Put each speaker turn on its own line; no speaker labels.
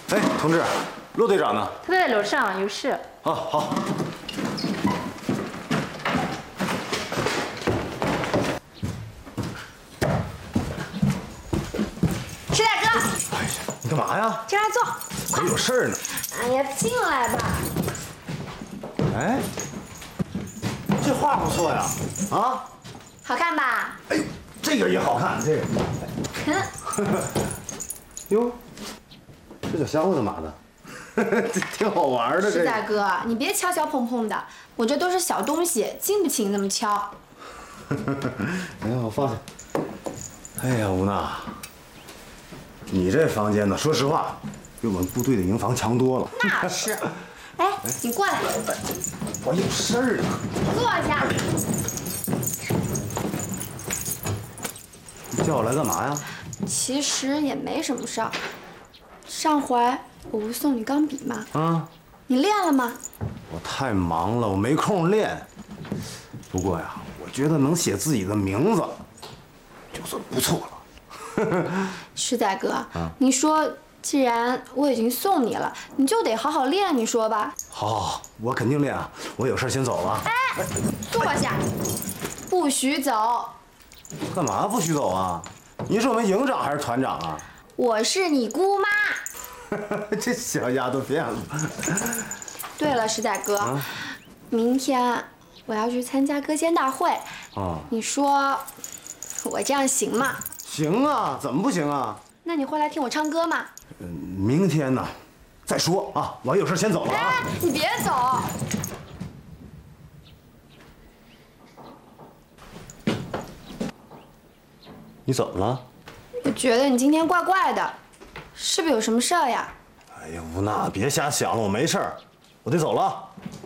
哎，同志，骆队长呢？
他在楼上有事。
啊，好。
石大哥，
哎呀，你干嘛呀？
进来坐。
我有事儿呢。
哎呀，进来吧。
哎，这画不错呀。啊？
好看吧？
哎呦，这个也好看，这个。哟，这小箱子干嘛的？这挺好玩的。
石大哥，你别敲敲碰碰的，我这都是小东西，经不起你那么敲。
哎呀，我放下。哎呀，吴娜，你这房间呢，说实话，比我们部队的营房强多了。
那是。哎，你过来。
我有事儿呢。
坐下。
你叫我来干嘛呀？
其实也没什么事儿。上回我不送你钢笔吗？
啊。
你练了吗？
我太忙了，我没空练。不过呀，我觉得能写自己的名字，就算不错了。
石仔哥，你说，既然我已经送你了，你就得好好练，你说吧。
好，我肯定练啊。我有事先走了。
哎，坐下，不许走。
干嘛不许走啊？你是我们营长还是团长啊？
我是你姑妈。
这小丫头片子。
对了，石仔哥，明天我要去参加歌监大会。你说我这样行吗？
行啊，怎么不行啊？
那你会来听我唱歌吗？
明天呢，再说啊。我有事先走了啊。
哎，你别走。
你怎么了？
我觉得你今天怪怪的，是不是有什么事儿呀？
哎呀，吴娜，别瞎想了，我没事儿，我得走了。